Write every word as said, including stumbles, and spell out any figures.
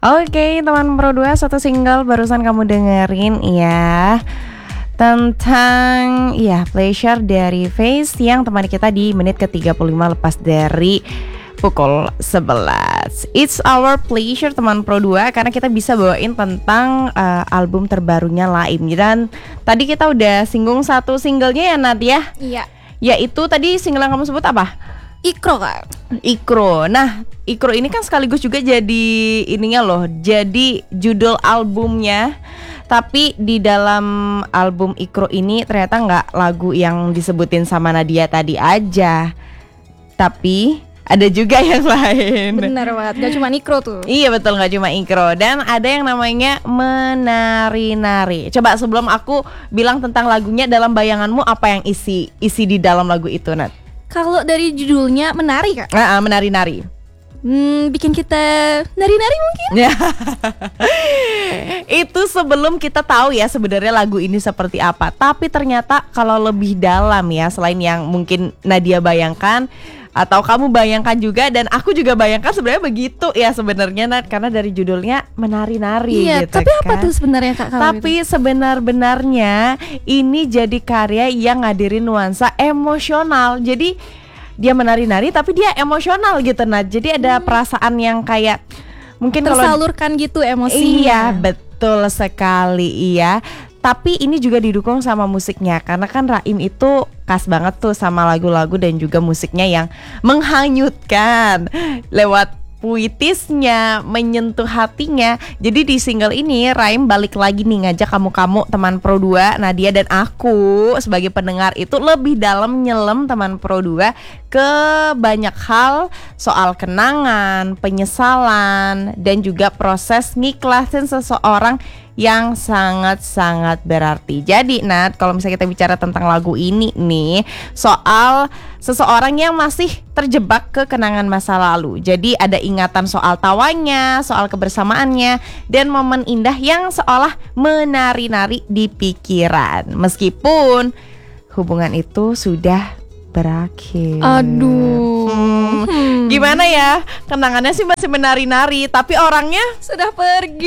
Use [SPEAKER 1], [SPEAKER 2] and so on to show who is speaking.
[SPEAKER 1] Oke, teman Pro dua, satu single barusan kamu dengerin ya, tentang ya Pleasure dari Face yang temani kita di menit ke tiga puluh lima lepas dari pukul sebelas. It's our pleasure teman Pro dua, karena kita bisa bawain tentang uh, album terbarunya Laim. Dan tadi kita udah singgung satu singlenya ya Nat ya.
[SPEAKER 2] Iya.
[SPEAKER 1] Yaitu tadi single yang kamu sebut apa?
[SPEAKER 2] Ikro kan.
[SPEAKER 1] Ikro. Nah, Ikro ini kan sekaligus juga jadi ininya loh, jadi judul albumnya. Tapi di dalam album Ikro ini ternyata nggak lagu yang disebutin sama Nadia tadi aja, tapi ada juga yang lain.
[SPEAKER 2] Bener banget, gak cuma Ikro tuh.
[SPEAKER 1] Iya betul, gak cuma Ikro. Dan ada yang namanya Menari-nari. Coba sebelum aku bilang tentang lagunya, dalam bayanganmu apa yang isi isi di dalam lagu itu, Nat?
[SPEAKER 2] Kalau dari judulnya menari Kak,
[SPEAKER 1] Ah, ah, menari-nari.
[SPEAKER 2] hmm, bikin kita nari-nari mungkin.
[SPEAKER 1] Ya. Itu sebelum kita tahu ya sebenarnya lagu ini seperti apa. Tapi ternyata kalau lebih dalam ya, selain yang mungkin Nadia bayangkan atau kamu bayangkan juga, dan aku juga bayangkan sebenarnya begitu ya sebenarnya Nat, karena dari judulnya menari-nari.
[SPEAKER 2] Iya,
[SPEAKER 1] gitu
[SPEAKER 2] tapi apa
[SPEAKER 1] kan.
[SPEAKER 2] tuh sebenarnya Kak kalau
[SPEAKER 1] Tapi
[SPEAKER 2] itu?
[SPEAKER 1] sebenar-benarnya ini jadi karya yang ngadirin nuansa emosional. Jadi dia menari-nari tapi dia emosional gitu Nat. Jadi ada
[SPEAKER 2] Hmm.
[SPEAKER 1] perasaan yang kayak mungkin kalau
[SPEAKER 2] tersalurkan gitu emosinya.
[SPEAKER 1] iya, betul sekali, iya. Tapi ini juga didukung sama musiknya, karena kan Raim itu khas banget tuh sama lagu-lagu dan juga musiknya yang menghanyutkan lewat puitisnya, menyentuh hatinya. Jadi di single ini Raim balik lagi nih ngajak kamu-kamu teman Pro dua, Nadia dan aku sebagai pendengar itu lebih dalam nyelam teman Pro dua ke banyak hal soal kenangan, penyesalan, dan juga proses ngikhlasin seseorang yang sangat-sangat berarti. Jadi Nat, kalau misalnya kita bicara tentang lagu ini nih, soal seseorang yang masih terjebak ke kenangan masa lalu. Jadi ada ingatan soal tawanya, soal kebersamaannya, dan momen indah yang seolah menari-nari di pikiran, meskipun hubungan itu sudah berakhir.
[SPEAKER 2] Aduh.
[SPEAKER 1] Hmm, gimana ya? Kenangannya sih masih menari-nari, tapi orangnya
[SPEAKER 2] Sudah pergi.